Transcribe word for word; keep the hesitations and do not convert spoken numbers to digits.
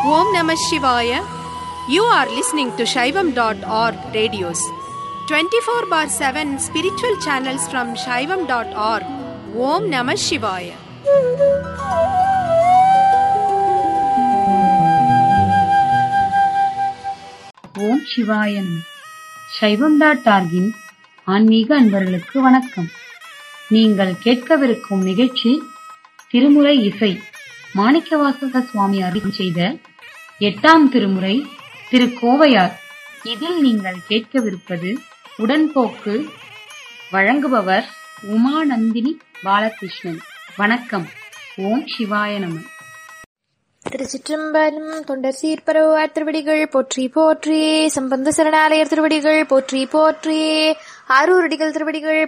Om Namah Shivaya. You are listening to Shaivam dot org radios. twenty-four bar seven spiritual channels from Shaivam dot org. Om Namah Shivaya. ஓம் சிவாயன். சைவம் dot ஆர்கின் ஆன்மீக அன்பர்களுக்கு வணக்கம். நீங்கள் கேட்கவிருக்கும் நிகழ்ச்சி திருமுறை இசை. மாணிக்கவாசக சுவாமி அருள் செய்த எட்டாம் திருமுறை திருக்கோவையார். இதில் நீங்கள் கேட்கவிருப்பது உடன்போக்கு. வழங்குபவர் உமாநந்தினி பாலகிருஷ்ணன். வணக்கம். ஓம் சிவாய நம. திருச்சிற்றம்பலம். தொண்டர் சீர்பரவார் திருவடிகள் போற்றி போற்றி. சம்பந்த சரணாலயர் திருவடிகள் போற்றி போற்றி. ஆரூரடிகள் திருவடிகள்